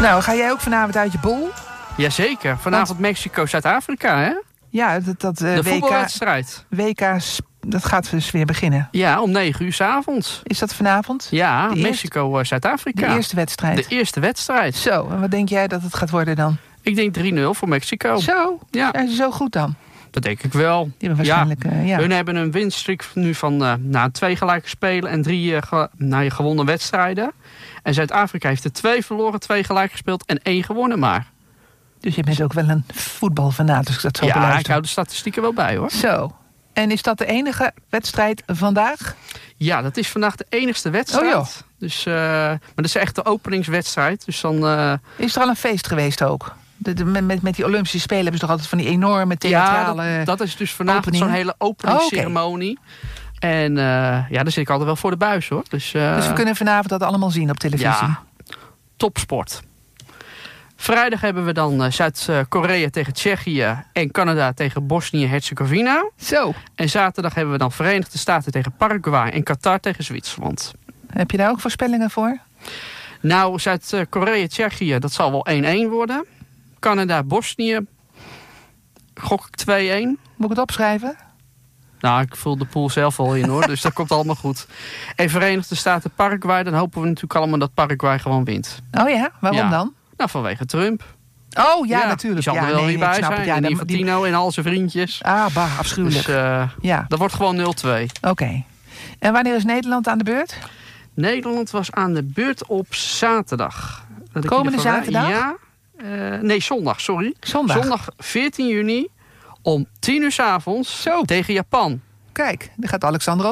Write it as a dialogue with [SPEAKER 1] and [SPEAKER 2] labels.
[SPEAKER 1] Nou, ga jij ook vanavond uit je bol?
[SPEAKER 2] Jazeker, vanavond Mexico, Zuid-Afrika, hè?
[SPEAKER 1] Ja,
[SPEAKER 2] de voetbalwedstrijd.
[SPEAKER 1] WK's, dat gaat dus weer beginnen.
[SPEAKER 2] Ja, om 9 uur 's avonds.
[SPEAKER 1] Is dat vanavond?
[SPEAKER 2] Ja, Mexico, Zuid-Afrika.
[SPEAKER 1] De eerste wedstrijd?
[SPEAKER 2] De eerste wedstrijd.
[SPEAKER 1] Zo, en wat denk jij dat het gaat worden dan?
[SPEAKER 2] Ik denk 3-0 voor Mexico.
[SPEAKER 1] Zo?
[SPEAKER 2] Ja.
[SPEAKER 1] Zijn ze zo goed dan?
[SPEAKER 2] Dat denk ik wel.
[SPEAKER 1] Die hebben waarschijnlijk,
[SPEAKER 2] Hun hebben een winststreek nu van 2 gelijke spelen en 3 gewonnen wedstrijden. En Zuid-Afrika heeft er 2 verloren, 2 gelijk gespeeld en 1 gewonnen maar.
[SPEAKER 1] Dus je bent ook wel een voetbalfanaat, dus ik dat zo beluisteren.
[SPEAKER 2] Ja, ik hou de statistieken wel bij, hoor.
[SPEAKER 1] Zo. En is dat de enige wedstrijd vandaag?
[SPEAKER 2] Ja, dat is vandaag de enigste wedstrijd.
[SPEAKER 1] Oh,
[SPEAKER 2] dus, maar dat is echt de openingswedstrijd. Dus dan,
[SPEAKER 1] is er al een feest geweest ook? Met die Olympische Spelen hebben ze toch altijd van die enorme theatrale...
[SPEAKER 2] Ja, dat is dus vanavond zo'n hele openingsceremonie. Okay. En daar zit ik altijd wel voor de buis, hoor. Dus
[SPEAKER 1] we kunnen vanavond dat allemaal zien op televisie?
[SPEAKER 2] Ja, topsport. Vrijdag hebben we dan Zuid-Korea tegen Tsjechië en Canada tegen Bosnië-Herzegovina.
[SPEAKER 1] Zo.
[SPEAKER 2] En zaterdag hebben we dan Verenigde Staten tegen Paraguay en Qatar tegen Zwitserland.
[SPEAKER 1] Heb je daar ook voorspellingen voor?
[SPEAKER 2] Nou, Zuid-Korea-Tsjechië, dat zal wel 1-1 worden. Canada-Bosnië, gok ik 2-1.
[SPEAKER 1] Moet ik het opschrijven?
[SPEAKER 2] Nou, ik vul de pool zelf al in, hoor. Dus dat komt allemaal goed. En Verenigde Staten-Paraguay, dan hopen we natuurlijk allemaal dat Paraguay gewoon wint.
[SPEAKER 1] Oh ja? Waarom dan?
[SPEAKER 2] Nou, vanwege Trump.
[SPEAKER 1] Oh ja, natuurlijk.
[SPEAKER 2] Die zal er wel weer bij zijn. En Infantino en al zijn vriendjes.
[SPEAKER 1] Ah, bah, afschuwelijk.
[SPEAKER 2] Dus dat wordt gewoon 0-2.
[SPEAKER 1] Oké. En wanneer is Nederland aan de beurt?
[SPEAKER 2] Nederland was aan de beurt op zaterdag.
[SPEAKER 1] Komende zaterdag?
[SPEAKER 2] Ja. Zondag, sorry.
[SPEAKER 1] Zondag
[SPEAKER 2] 14 juni om 10 uur 's avonds tegen Japan.
[SPEAKER 1] Kijk, daar gaat Alexander